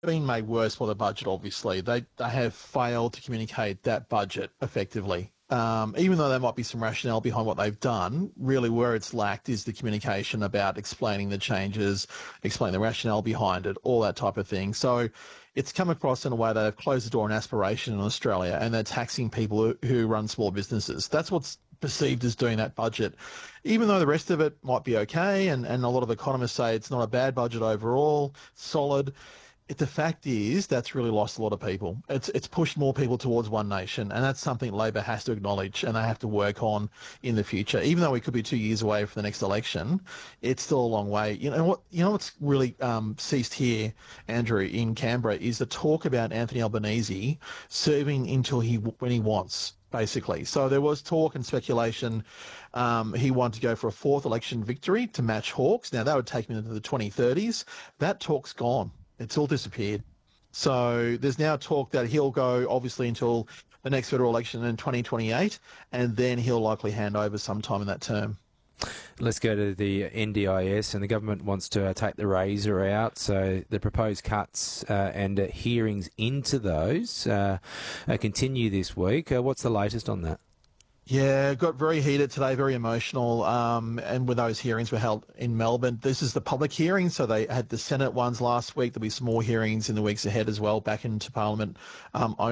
been made worse by the budget, obviously. They have failed to communicate that budget effectively. Even though there might be some rationale behind what they've done, really where it's lacked is the communication about explaining the changes, explaining the rationale behind it, all that type of thing. So it's come across in a way that they've closed the door on aspiration in Australia and they're taxing people who run small businesses. That's what's perceived as doing that budget. Even though the rest of it might be okay, and a lot of economists say it's not a bad budget overall, solid, the fact is that's really lost a lot of people. It's pushed more people towards one nation, and that's something Labor has to acknowledge and they have to work on in the future. Even though we could be 2 years away from the next election, it's still a long way. You know what's really ceased here, Andrew, in Canberra, is the talk about Anthony Albanese serving until when he wants. Basically. So there was talk and speculation he wanted to go for a fourth election victory to match Hawke's. Now, that would take him into the 2030s. That talk's gone. It's all disappeared. So there's now talk that he'll go, obviously, until the next federal election in 2028, and then he'll likely hand over sometime in that term. Let's go to the NDIS, and the government wants to take the razor out, so the proposed cuts and hearings into those continue this week. What's the latest on that? Yeah, it got very heated today, very emotional, and when those hearings were held in Melbourne, this is the public hearing, so they had the Senate ones last week. There'll be some more hearings in the weeks ahead as well, back into Parliament